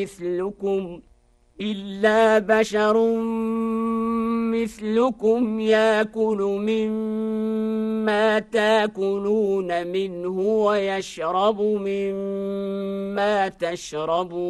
مثلكم إلا بشر مثلكم يأكل مما تأكلون منه ويشرب مما تشربون